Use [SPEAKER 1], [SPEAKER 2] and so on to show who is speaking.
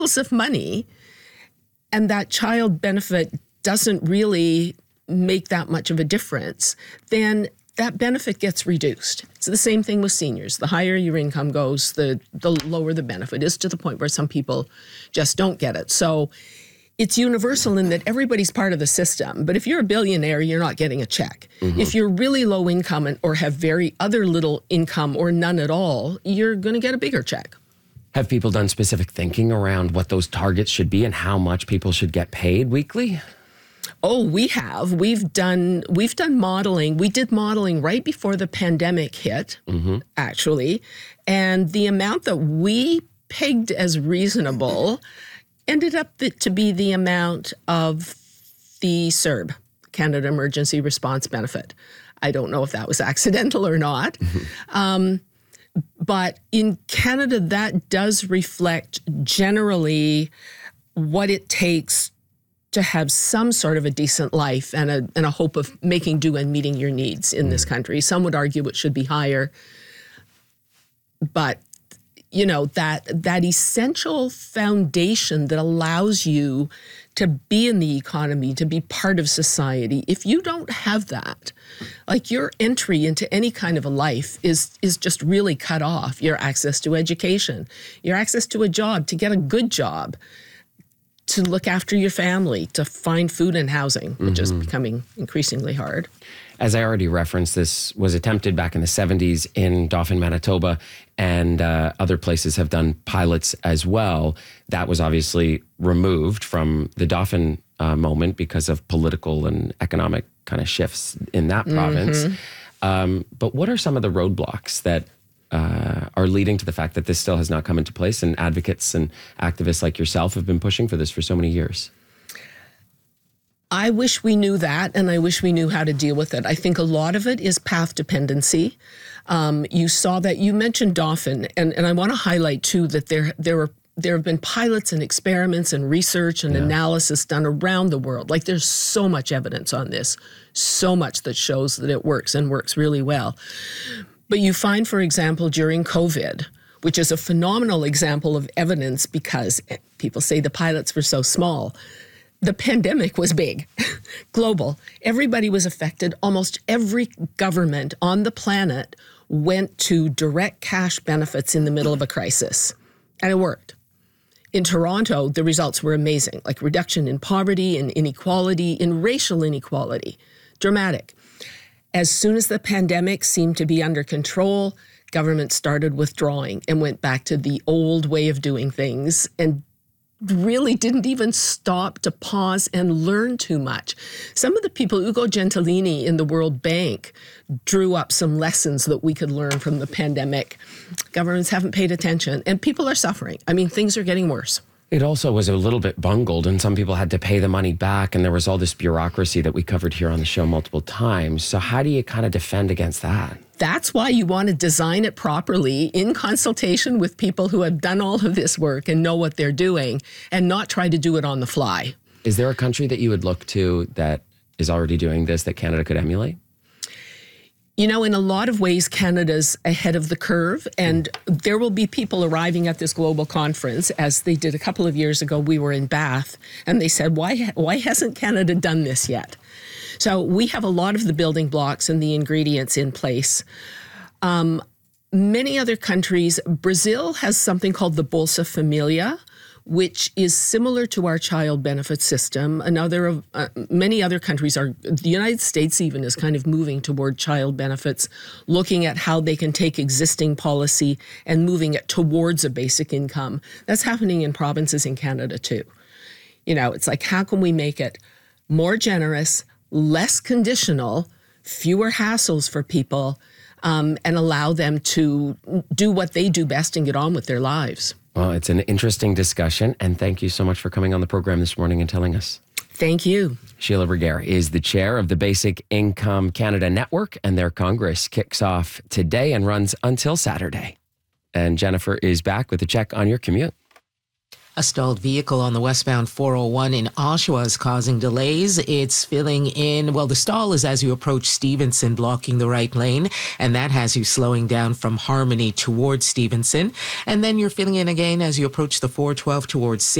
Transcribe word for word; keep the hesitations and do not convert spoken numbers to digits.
[SPEAKER 1] of money, and that child benefit doesn't really make that much of a difference, then that benefit gets reduced. It's the same thing with seniors. The higher your income goes, the, the lower the benefit is, to the point where some people just don't get it. So it's universal in that everybody's part of the system. But if you're a billionaire, you're not getting a check. Mm-hmm. If you're really low income and, or have very other little income or none at all, you're going to get a bigger check.
[SPEAKER 2] Have people done specific thinking around what those targets should be and how much people should get paid weekly?
[SPEAKER 1] Oh, we have. We've done we've done modeling. We did modeling right before the pandemic hit, mm-hmm. actually. And the amount that we pegged as reasonable ended up to be the amount of the C E R B, Canada Emergency Response Benefit. I don't know if that was accidental or not. Mm-hmm. Um, but in Canada, that does reflect generally what it takes to have some sort of a decent life and a and a hope of making do and meeting your needs in mm. this country. Some would argue it should be higher. But, you know, that that essential foundation that allows you to be in the economy, to be part of society, if you don't have that, like your entry into any kind of a life is is just really cut off. Your access to education, your access to a job, to get a good job, to look after your family, to find food and housing, which mm-hmm. is becoming increasingly hard.
[SPEAKER 2] As I already referenced, this was attempted back in the seventies in Dauphin, Manitoba, and uh, other places have done pilots as well. That was obviously removed from the Dauphin uh, moment because of political and economic kind of shifts in that province. Mm-hmm. Um, but what are some of the roadblocks that uh, are leading to the fact that this still has not come into place, and advocates and activists like yourself have been pushing for this for so many years?
[SPEAKER 1] I wish we knew that, and I wish we knew how to deal with it. I think a lot of it is path dependency. Um, you saw that, you mentioned Dauphin, and, and I want to highlight too that there there are there have been pilots and experiments and research and yeah. analysis done around the world. Like, there's so much evidence on this, so much that shows that it works and works really well. But you find, for example, during COVID, which is a phenomenal example of evidence because people say the pilots were so small. The pandemic was big, global. Everybody was affected. Almost every government on the planet went to direct cash benefits in the middle of a crisis, and it worked. In Toronto, the results were amazing, like reduction in poverty and inequality, in racial inequality, dramatic. As soon as the pandemic seemed to be under control, government started withdrawing and went back to the old way of doing things and really didn't even stop to pause and learn too much. Some of the people, Ugo Gentilini in the World Bank, drew up some lessons that we could learn from the pandemic. Governments haven't paid attention, and people are suffering. I mean, things are getting worse.
[SPEAKER 2] It also was a little bit bungled, and some people had to pay the money back, and there was all this bureaucracy that we covered here on the show multiple times. So how do you kind of defend against that?
[SPEAKER 1] That's why you want to design it properly in consultation with people who have done all of this work and know what they're doing, and not try to do it on the fly.
[SPEAKER 2] Is there a country that you would look to that is already doing this that Canada could emulate?
[SPEAKER 1] You know, in a lot of ways, Canada's ahead of the curve, and there will be people arriving at this global conference, as they did a couple of years ago. We were in Bath, and they said, why, why hasn't Canada done this yet? So we have a lot of the building blocks and the ingredients in place. Um, many other countries, Brazil has something called the Bolsa Familia, which is similar to our child benefit system. Another, uh, many other countries are, the United States even is kind of moving toward child benefits, looking at how they can take existing policy and moving it towards a basic income. That's happening in provinces in Canada too. You know, it's like, how can we make it more generous, less conditional, fewer hassles for people, um, and allow them to do what they do best and get on with their lives?
[SPEAKER 2] Well, it's an interesting discussion, and thank you so much for coming on the program this morning and telling us.
[SPEAKER 1] Thank you.
[SPEAKER 2] Sheila Bruguiere is the chair of the Basic Income Canada Network, and their Congress kicks off today and runs until Saturday. And Jennifer is back with a check on your commute.
[SPEAKER 3] A stalled vehicle on the westbound four oh one in Oshawa is causing delays. It's filling in, well, the stall is as you approach Stevenson, blocking the right lane, and that has you slowing down from Harmony towards Stevenson. And then you're filling in again as you approach the four twelve towards